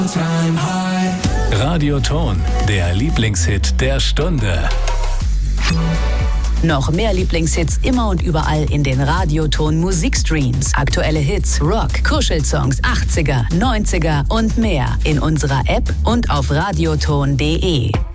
Radioton, der Lieblingshit der Stunde. Noch mehr Lieblingshits immer und überall in den Radioton Musikstreams. Aktuelle Hits, Rock, Kuschelsongs, 80er, 90er und mehr in unserer App und auf radioton.de.